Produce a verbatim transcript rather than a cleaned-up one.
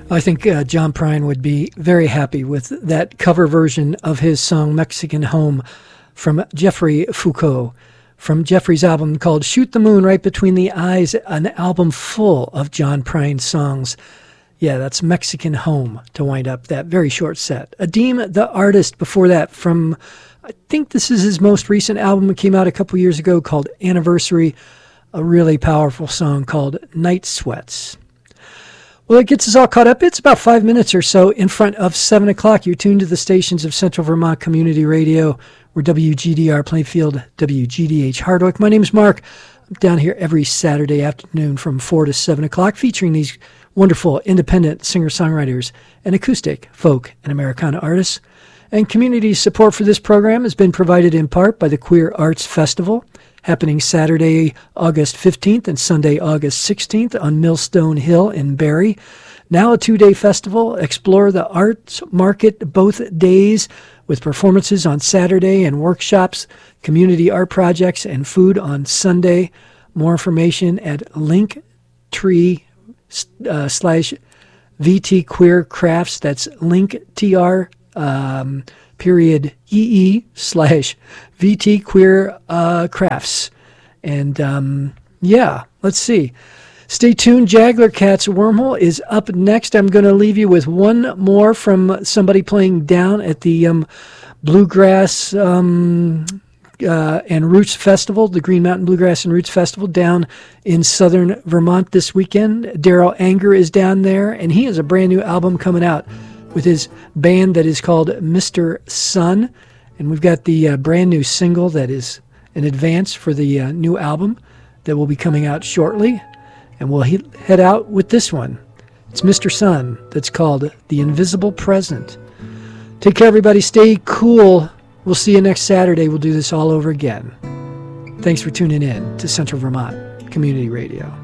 I think uh, John Prine would be very happy with that cover version of his song Mexican Home from Jeffrey Foucault, from Jeffrey's album called Shoot the Moon Right Between the Eyes, an album full of John Prine songs. Yeah, that's Mexican Home to wind up that very short set. Adeem, the artist, before that, from, I think this is his most recent album. It came out a couple years ago called Anniversary, a really powerful song called Night Sweats. Well, it gets us all caught up. It's about five minutes or so in front of seven o'clock. You're tuned to the stations of Central Vermont Community Radio. We're W G D R Plainfield, W G D H Hardwick. My name is Mark. I'm down here every Saturday afternoon from four to seven o'clock, featuring these wonderful independent singer-songwriters and acoustic, folk, and Americana artists. And community support for this program has been provided in part by the Queer Arts Festival, happening Saturday, August fifteenth and Sunday, August sixteenth on Millstone Hill in Barrie. Now a two-day festival. Explore the arts market both days with performances on Saturday and workshops, community art projects, and food on Sunday. More information at linktree uh, slash VT Queer Crafts. That's linktr um, period ee slash VT Queer uh, Crafts. And um, yeah, let's see. Stay tuned. Jagler Cat's Wormhole is up next. I'm going to leave you with one more from somebody playing down at the um, Bluegrass um, uh, and Roots Festival, the Green Mountain Bluegrass and Roots Festival down in southern Vermont this weekend. Daryl Anger is down there, and he has a brand new album coming out with his band that is called Mister Sun. And we've got the uh, brand new single that is in advance for the uh, new album that will be coming out shortly. And we'll he- head out with this one. It's Mister Sun that's called The Invisible Present. Take care, everybody. Stay cool. We'll see you next Saturday. We'll do this all over again. Thanks for tuning in to Central Vermont Community Radio.